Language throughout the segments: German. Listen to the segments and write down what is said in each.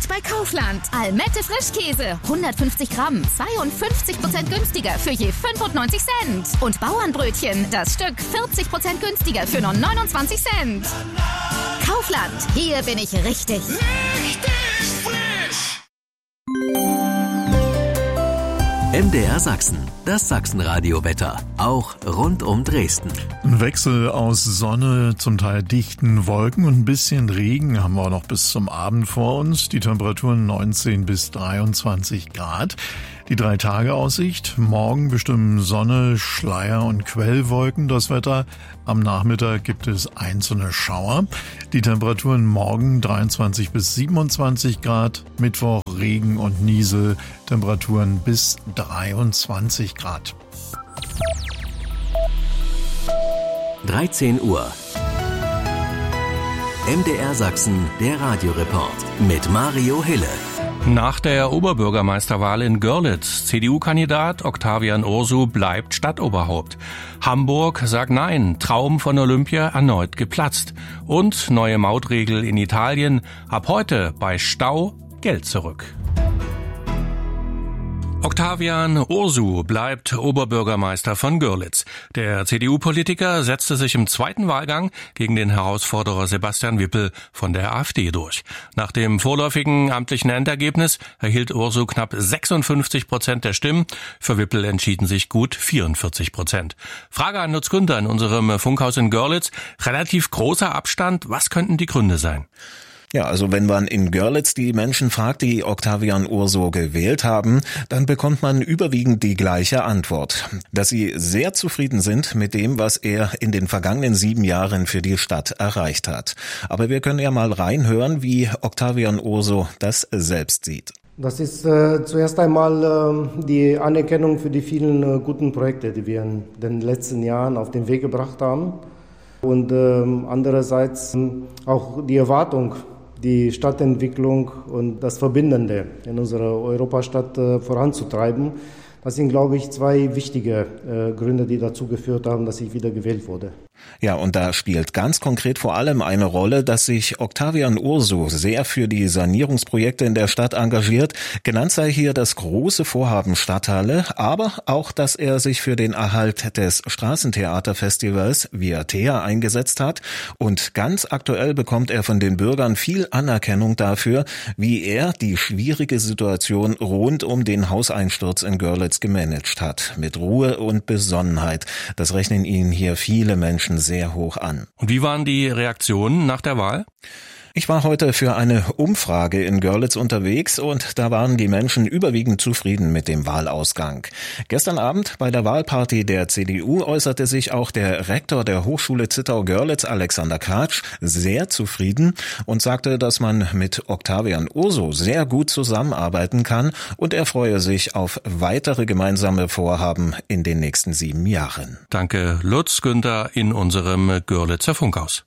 Jetzt bei Kaufland. Almette Frischkäse. 150 Gramm. 52% günstiger für je 95 Cent. Und Bauernbrötchen. Das Stück 40% günstiger für nur 29 Cent. Kaufland. Hier bin ich richtig. Richtig frisch. MDR Sachsen, das Sachsenradio-Wetter, auch rund um Dresden. Ein Wechsel aus Sonne, zum Teil dichten Wolken und ein bisschen Regen haben wir auch noch bis zum Abend vor uns. Die Temperaturen 19 bis 23 Grad. Die 3-Tage-Aussicht. Morgen bestimmen Sonne, Schleier und Quellwolken das Wetter. Am Nachmittag gibt es einzelne Schauer. Die Temperaturen morgen 23 bis 27 Grad. Mittwoch Regen und Niesel. Temperaturen bis 23 Grad. 13 Uhr. MDR Sachsen, der Radioreport mit Mario Hille. Nach der Oberbürgermeisterwahl in Görlitz, CDU-Kandidat Octavian Ursu bleibt Stadtoberhaupt. Hamburg sagt Nein, Traum von Olympia erneut geplatzt. Und neue Mautregel in Italien, ab heute bei Stau Geld zurück. Octavian Ursu bleibt Oberbürgermeister von Görlitz. Der CDU-Politiker setzte sich im zweiten Wahlgang gegen den Herausforderer Sebastian Wippel von der AfD durch. Nach dem vorläufigen amtlichen Endergebnis erhielt Ursu knapp 56% der Stimmen. Für Wippel entschieden sich gut 44%. Frage an Lutz Günther in unserem Funkhaus in Görlitz. Relativ großer Abstand. Was könnten die Gründe sein? Ja, also wenn man in Görlitz die Menschen fragt, die Octavian Ursu gewählt haben, dann bekommt man überwiegend die gleiche Antwort. Dass sie sehr zufrieden sind mit dem, was er in den vergangenen 7 Jahren für die Stadt erreicht hat. Aber wir können ja mal reinhören, wie Octavian Ursu das selbst sieht. Das ist zuerst einmal die Anerkennung für die vielen guten Projekte, die wir in den letzten Jahren auf den Weg gebracht haben. Und andererseits auch die Erwartung, die Stadtentwicklung und das Verbindende in unserer Europastadt voranzutreiben. Das sind, glaube ich, 2 wichtige Gründe, die dazu geführt haben, dass ich wieder gewählt wurde. Ja, und da spielt ganz konkret vor allem eine Rolle, dass sich Octavian Ursu sehr für die Sanierungsprojekte in der Stadt engagiert. Genannt sei hier das große Vorhaben Stadthalle, aber auch, dass er sich für den Erhalt des Straßentheaterfestivals Viatea eingesetzt hat. Und ganz aktuell bekommt er von den Bürgern viel Anerkennung dafür, wie er die schwierige Situation rund um den Hauseinsturz in Görlitz gemanagt hat. Mit Ruhe und Besonnenheit. Das rechnen ihn hier viele Menschen sehr hoch an. Und wie waren die Reaktionen nach der Wahl? Ich war heute für eine Umfrage in Görlitz unterwegs und da waren die Menschen überwiegend zufrieden mit dem Wahlausgang. Gestern Abend bei der Wahlparty der CDU äußerte sich auch der Rektor der Hochschule Zittau-Görlitz, Alexander Kratsch, sehr zufrieden und sagte, dass man mit Octavian Ursu sehr gut zusammenarbeiten kann und er freue sich auf weitere gemeinsame Vorhaben in den nächsten 7 Jahren. Danke, Lutz Günther in unserem Görlitzer Funkhaus.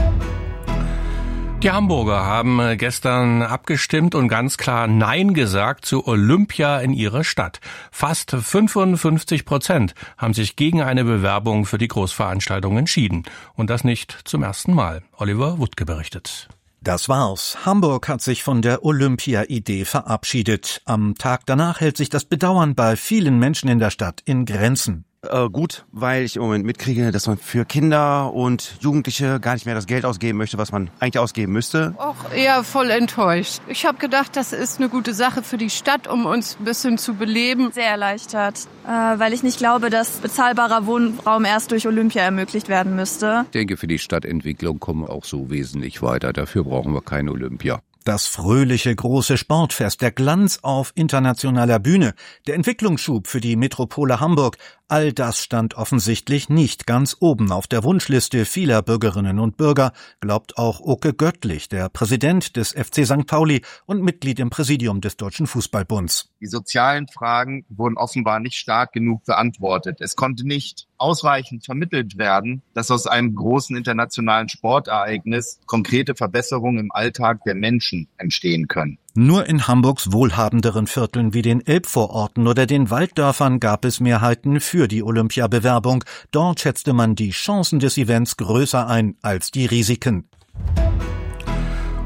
Die Hamburger haben gestern abgestimmt und ganz klar Nein gesagt zu Olympia in ihrer Stadt. Fast 55% haben sich gegen eine Bewerbung für die Großveranstaltung entschieden. Und das nicht zum ersten Mal. Oliver Wuttke berichtet. Das war's. Hamburg hat sich von der Olympia-Idee verabschiedet. Am Tag danach hält sich das Bedauern bei vielen Menschen in der Stadt in Grenzen. Gut, weil ich im Moment mitkriege, dass man für Kinder und Jugendliche gar nicht mehr das Geld ausgeben möchte, was man eigentlich ausgeben müsste. Auch eher voll enttäuscht. Ich habe gedacht, das ist eine gute Sache für die Stadt, um uns ein bisschen zu beleben. Sehr erleichtert, weil ich nicht glaube, dass bezahlbarer Wohnraum erst durch Olympia ermöglicht werden müsste. Ich denke, für die Stadtentwicklung kommen wir auch so wesentlich weiter. Dafür brauchen wir kein Olympia. Das fröhliche große Sportfest, der Glanz auf internationaler Bühne, der Entwicklungsschub für die Metropole Hamburg, all das stand offensichtlich nicht ganz oben auf der Wunschliste vieler Bürgerinnen und Bürger, glaubt auch Oke Göttlich, der Präsident des FC St. Pauli und Mitglied im Präsidium des Deutschen Fußballbunds. Die sozialen Fragen wurden offenbar nicht stark genug beantwortet. Es konnte nicht ausreichend vermittelt werden, dass aus einem großen internationalen Sportereignis konkrete Verbesserungen im Alltag der Menschen entstehen können. Nur in Hamburgs wohlhabenderen Vierteln wie den Elbvororten oder den Walddörfern gab es Mehrheiten für die Olympiabewerbung. Dort schätzte man die Chancen des Events größer ein als die Risiken.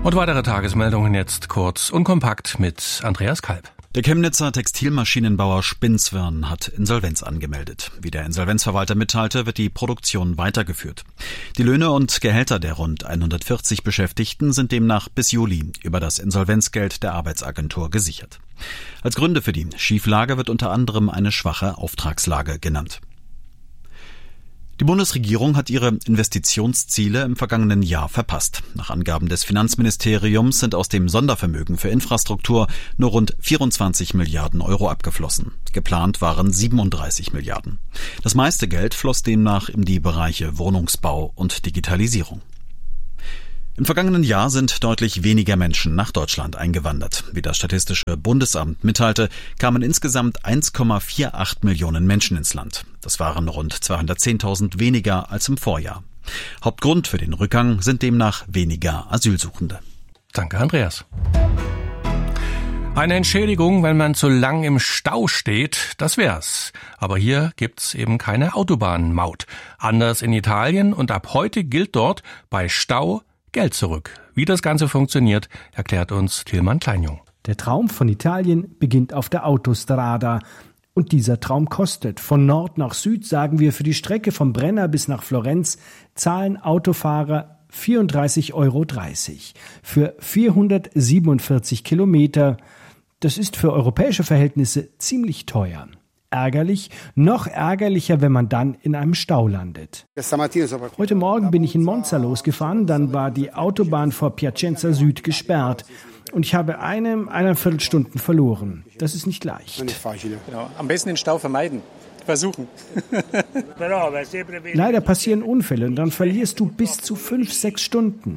Und weitere Tagesmeldungen jetzt kurz und kompakt mit Andreas Kalb. Der Chemnitzer Textilmaschinenbauer Spinswern hat Insolvenz angemeldet. Wie der Insolvenzverwalter mitteilte, wird die Produktion weitergeführt. Die Löhne und Gehälter der rund 140 Beschäftigten sind demnach bis Juli über das Insolvenzgeld der Arbeitsagentur gesichert. Als Gründe für die Schieflage wird unter anderem eine schwache Auftragslage genannt. Die Bundesregierung hat ihre Investitionsziele im vergangenen Jahr verpasst. Nach Angaben des Finanzministeriums sind aus dem Sondervermögen für Infrastruktur nur rund 24 Milliarden Euro abgeflossen. Geplant waren 37 Milliarden. Das meiste Geld floss demnach in die Bereiche Wohnungsbau und Digitalisierung. Im vergangenen Jahr sind deutlich weniger Menschen nach Deutschland eingewandert. Wie das Statistische Bundesamt mitteilte, kamen insgesamt 1,48 Millionen Menschen ins Land. Das waren rund 210.000 weniger als im Vorjahr. Hauptgrund für den Rückgang sind demnach weniger Asylsuchende. Danke, Andreas. Eine Entschädigung, wenn man zu lang im Stau steht, das wär's. Aber hier gibt's eben keine Autobahnmaut. Anders in Italien, und ab heute gilt dort bei Stau Geld zurück. Wie das Ganze funktioniert, erklärt uns Tilman Kleinjung. Der Traum von Italien beginnt auf der Autostrada. Und dieser Traum kostet. Von Nord nach Süd, sagen wir, für die Strecke vom Brenner bis nach Florenz zahlen Autofahrer 34,30 €. Für 447 Kilometer. Das ist für europäische Verhältnisse ziemlich teuer. Ärgerlich, noch ärgerlicher, wenn man dann in einem Stau landet. Heute Morgen bin ich in Monza losgefahren, dann war die Autobahn vor Piacenza Süd gesperrt und ich habe 1,25 Stunden verloren. Das ist nicht leicht. Genau. Am besten den Stau vermeiden. Versuchen. Leider passieren Unfälle und dann verlierst du bis zu 5-6 Stunden.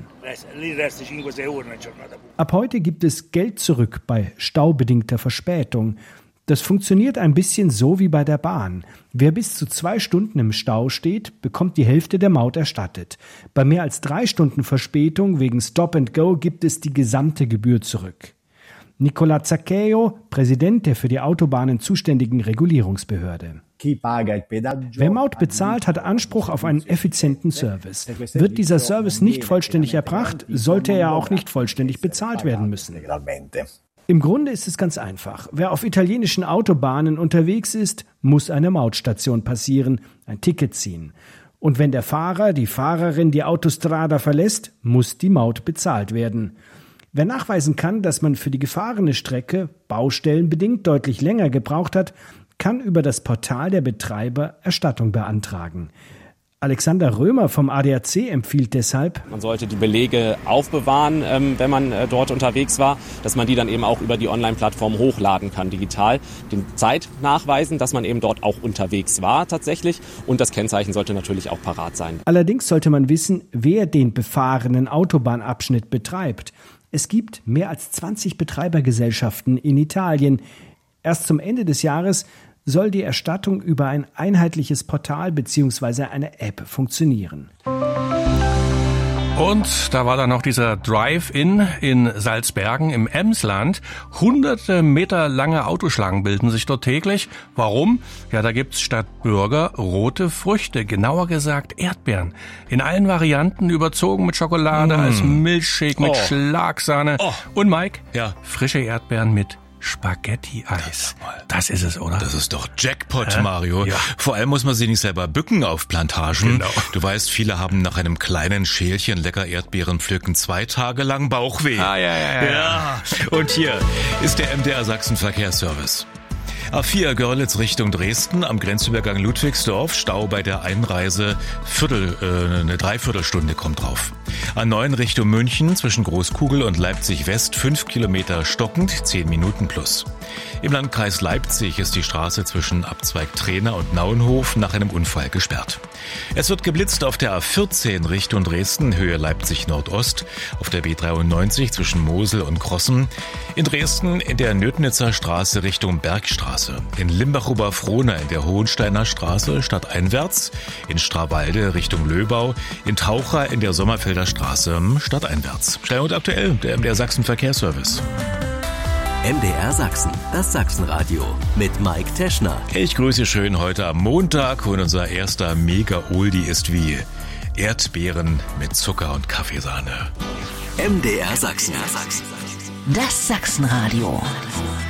Ab heute gibt es Geld zurück bei staubedingter Verspätung. Das funktioniert ein bisschen so wie bei der Bahn. Wer bis zu 2 Stunden im Stau steht, bekommt die Hälfte der Maut erstattet. Bei mehr als 3 Stunden Verspätung wegen Stop and Go gibt es die gesamte Gebühr zurück. Nicola Zaccheo, Präsident der für die Autobahnen zuständigen Regulierungsbehörde. Wer Maut bezahlt, hat Anspruch auf einen effizienten Service. Wird dieser Service nicht vollständig erbracht, sollte er auch nicht vollständig bezahlt werden müssen. Im Grunde ist es ganz einfach. Wer auf italienischen Autobahnen unterwegs ist, muss eine Mautstation passieren, ein Ticket ziehen. Und wenn der Fahrer, die Fahrerin die Autostrada verlässt, muss die Maut bezahlt werden. Wer nachweisen kann, dass man für die gefahrene Strecke baustellenbedingt deutlich länger gebraucht hat, kann über das Portal der Betreiber Erstattung beantragen. Alexander Römer vom ADAC empfiehlt deshalb: Man sollte die Belege aufbewahren, wenn man dort unterwegs war, dass man die dann eben auch über die Online-Plattform hochladen kann, digital. Den Zeit nachweisen, dass man eben dort auch unterwegs war tatsächlich, und das Kennzeichen sollte natürlich auch parat sein. Allerdings sollte man wissen, wer den befahrenen Autobahnabschnitt betreibt. Es gibt mehr als 20 Betreibergesellschaften in Italien. Erst zum Ende des Jahres soll die Erstattung über ein einheitliches Portal bzw. eine App funktionieren. Und da war dann noch dieser Drive-In in Salzbergen im Emsland. Hunderte Meter lange Autoschlangen bilden sich dort täglich. Warum? Ja, da gibt's statt Burger rote Früchte, genauer gesagt Erdbeeren. In allen Varianten, überzogen mit Schokolade, als Milchshake, mit Schlagsahne. Und Mike, frische Erdbeeren mit Spaghetti-Eis. Das ist es, oder? Das ist doch Jackpot, Mario. Ja. Vor allem muss man sich nicht selber bücken auf Plantagen. Genau. Du weißt, viele haben nach einem kleinen Schälchen lecker Erdbeeren pflücken 2 Tage lang Bauchweh. Ja. Und hier ist der MDR Sachsen Verkehrsservice. A4 Görlitz Richtung Dresden am Grenzübergang Ludwigsdorf. Stau bei der Einreise. Eine Dreiviertelstunde kommt drauf. A9 Richtung München zwischen Großkugel und Leipzig West 5 Kilometer stockend, 10 Minuten plus. Im Landkreis Leipzig ist die Straße zwischen Abzweig Trehna und Nauenhof nach einem Unfall gesperrt. Es wird geblitzt auf der A14 Richtung Dresden, Höhe Leipzig Nordost, auf der B93 zwischen Mosel und Krossen, in Dresden in der Nötnitzer Straße Richtung Bergstraße, in Limbach-Oberfrohna in der Hohensteiner Straße stadteinwärts, in Strawalde Richtung Löbau, in Taucher in der Sommerfelder Straße stadteinwärts. Schnell und aktuell, der MDR Sachsen Verkehrsservice. MDR Sachsen, das Sachsenradio mit Mike Teschner. Ich grüße schön heute am Montag und unser erster Mega-Oldie ist wie Erdbeeren mit Zucker und Kaffeesahne. MDR Sachsen. Das Sachsenradio.